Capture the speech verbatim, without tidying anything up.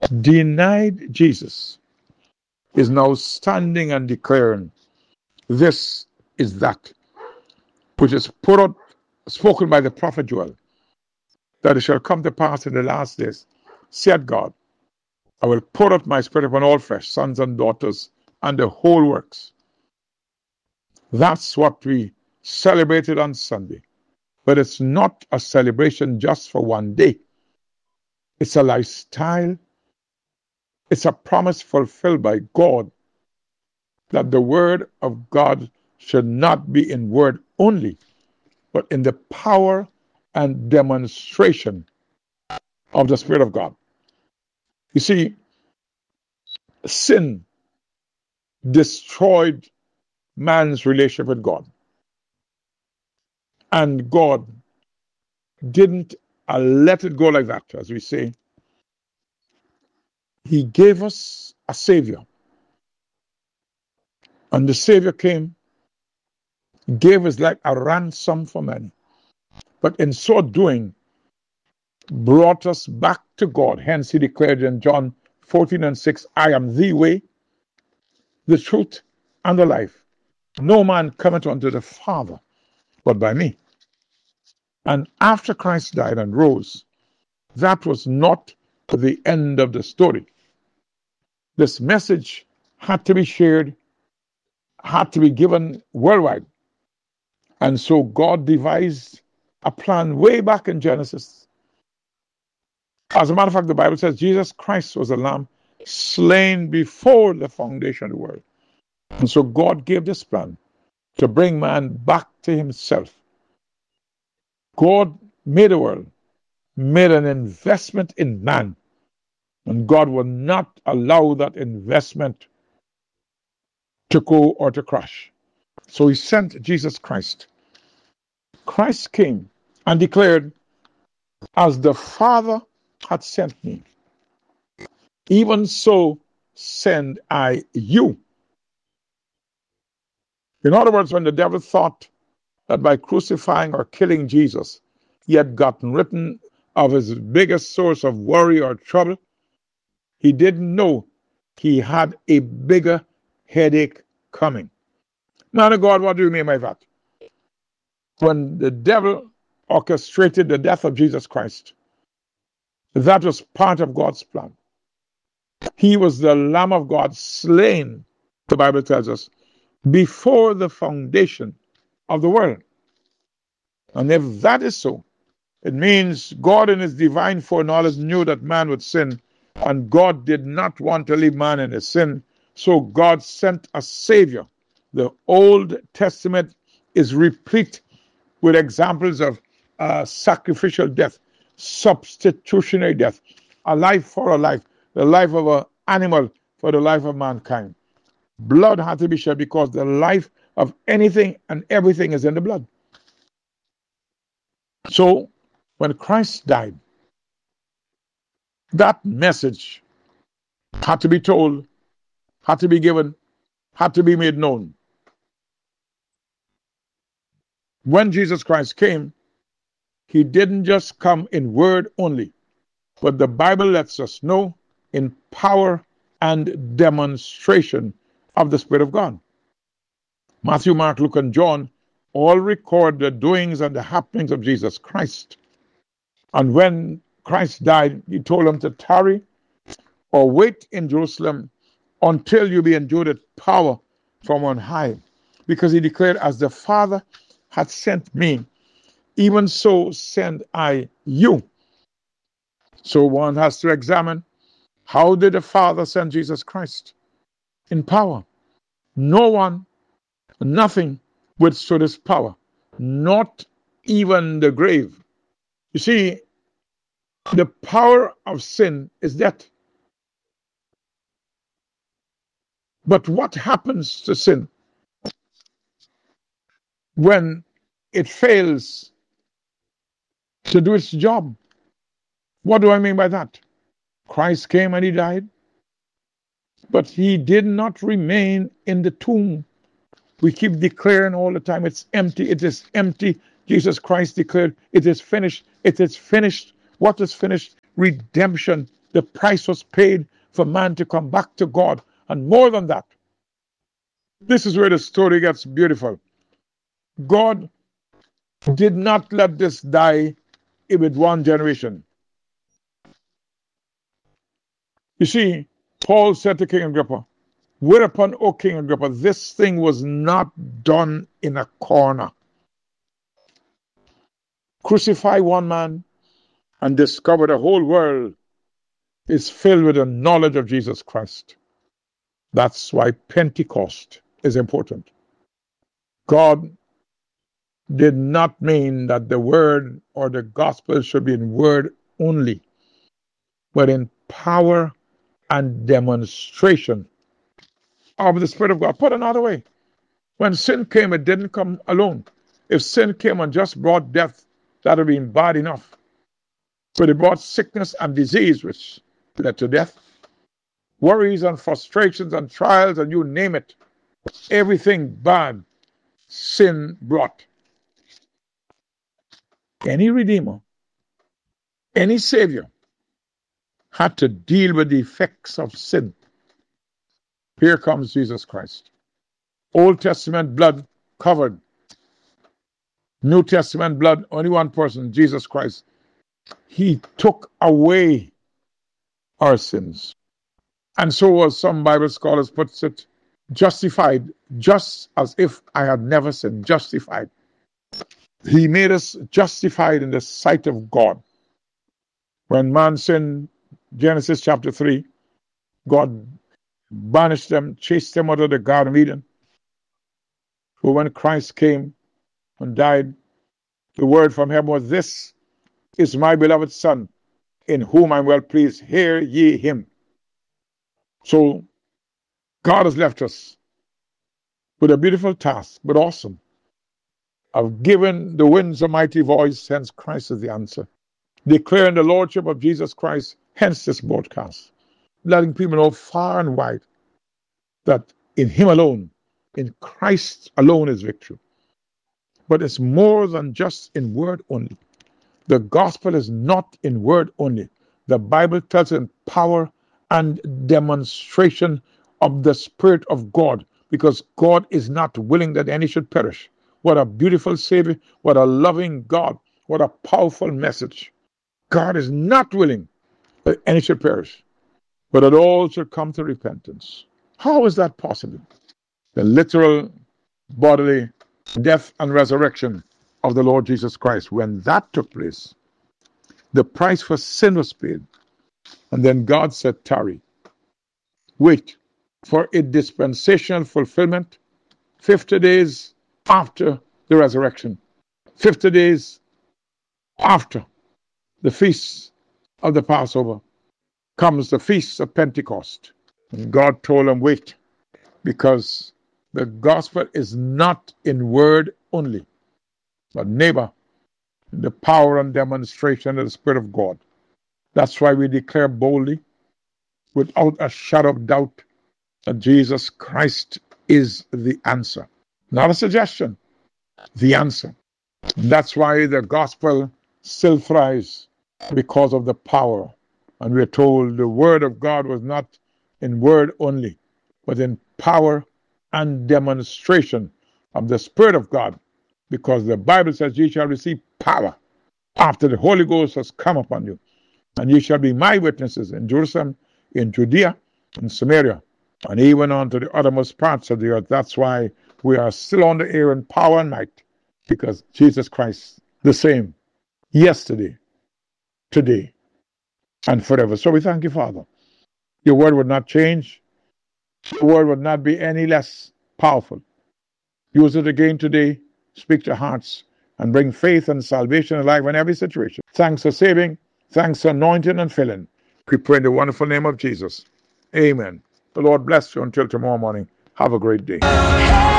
denied Jesus is now standing and declaring, this is that which is put out, spoken by the prophet Joel, that it shall come to pass in the last days, said God, I will pour out my spirit upon all flesh, sons and daughters, and the whole works. That's what we celebrated on Sunday. But it's not a celebration just for one day. It's a lifestyle. It's a promise fulfilled by God that the word of God should not be in word only, but in the power and demonstration of the Spirit of God. You see, sin destroyed man's relationship with God. And God didn't uh, let it go like that, as we say. He gave us a Savior. And the Savior came, gave us like a ransom for many. But in so doing, brought us back to God. Hence he declared in John fourteen and six, I am the way, the truth, and the life. No man cometh unto the Father but by me. And after Christ died and rose, that was not the end of the story. This message had to be shared, had to be given worldwide. And so God devised a plan way back in Genesis. As a matter of fact, the Bible says Jesus Christ was a lamb slain before the foundation of the world. And so God gave this plan to bring man back to himself. God made a world, made an investment in man, and God will not allow that investment to go or to crash. So he sent Jesus Christ. Christ came and declared, as the Father had sent me, even so send I you. In other words, when the devil thought that by crucifying or killing Jesus, he had gotten rid of his biggest source of worry or trouble, he didn't know he had a bigger headache coming. Man of God, what do you mean by that? When the devil orchestrated the death of Jesus Christ, that was part of God's plan. He was the Lamb of God slain, the Bible tells us, before the foundation of the world. And if that is so, it means God in his divine foreknowledge knew that man would sin, and God did not want to leave man in his sin, so God sent a Savior. The Old Testament is replete with examples of uh, sacrificial death, substitutionary death, a life for a life, the life of an animal for the life of mankind. Blood had to be shed because the life of anything and everything is in the blood. So, when Christ died, that message had to be told, had to be given, had to be made known. When Jesus Christ came, he didn't just come in word only, but the Bible lets us know in power and demonstration of the Spirit of God. Matthew, Mark, Luke, and John all record the doings and the happenings of Jesus Christ. And when Christ died, he told them to tarry or wait in Jerusalem until you be endued with power from on high. Because he declared, as the Father had sent me, even so send I you. So one has to examine, how did the Father send Jesus Christ? In power. No one, nothing withstood his power. Not even the grave. You see, the power of sin is death. But what happens to sin when it fails to do its job? What do I mean by that? Christ came and he died, but he did not remain in the tomb. We keep declaring all the time, it's empty, it is empty. Jesus Christ declared, it is finished, it is finished. What is finished? Redemption The price was paid for man to come back to God. And more than that, this is where the story gets beautiful. God did not let this die with one generation. You see, Paul said to King Agrippa, "Whereupon, O King Agrippa, this thing was not done in a corner. Crucify one man and discover the whole world is filled with the knowledge of Jesus Christ." That's why Pentecost is important. God did not mean that the word or the gospel should be in word only, but in power and demonstration of the Spirit of God. Put another way, when sin came, it didn't come alone. If sin came and just brought death, that would have been bad enough. But it brought sickness and disease, which led to death. Worries and frustrations and trials, and you name it. Everything bad sin brought. Any Redeemer, any Savior had to deal with the effects of sin. Here comes Jesus Christ. Old Testament blood covered. New Testament blood, only one person, Jesus Christ. He took away our sins. And so, as some Bible scholars puts it, justified, just as if I had never sinned, justified. He made us justified in the sight of God. When man sinned, Genesis chapter three, God banished them, chased them out of the Garden of Eden. But when Christ came and died, the word from heaven was, "This is my beloved Son, in whom I'm well pleased. Hear ye him." So God has left us with a beautiful task, but awesome, of giving the winds a mighty voice, hence Christ is the answer. Declaring the Lordship of Jesus Christ, hence this broadcast. Letting people know far and wide that in Him alone, in Christ alone is victory. But it's more than just in word only. The gospel is not in word only. The Bible tells in power and demonstration of the Spirit of God, because God is not willing that any should perish. What a beautiful Savior, what a loving God, what a powerful message. God is not willing that any should perish, but that all should come to repentance. How is that possible? The literal bodily death and resurrection of the Lord Jesus Christ. When that took place, the price for sin was paid. And then God said, "Tarry, wait for a dispensational fulfillment, fifty days after the resurrection, fifty days after the feast of the Passover, comes the feast of Pentecost." And God told him, wait, because the gospel is not in word only, but neighbor, in the power and demonstration of the Spirit of God. That's why we declare boldly, without a shadow of doubt, that Jesus Christ is the answer. Not a suggestion, the answer. And that's why the gospel still thrives, because of the power. And we're told the word of God was not in word only, but in power and demonstration of the Spirit of God. Because the Bible says, "Ye shall receive power after the Holy Ghost has come upon you. And ye shall be my witnesses in Jerusalem, in Judea, in Samaria, and even unto the uttermost parts of the earth." That's why we are still on the air in power and might, because Jesus Christ, the same, yesterday, today, and forever. So we thank you, Father. Your word would not change. Your word would not be any less powerful. Use it again today. Speak to hearts and bring faith and salvation alive in every situation. Thanks for saving. Thanks for anointing and filling. We pray in the wonderful name of Jesus. Amen. The Lord bless you until tomorrow morning. Have a great day.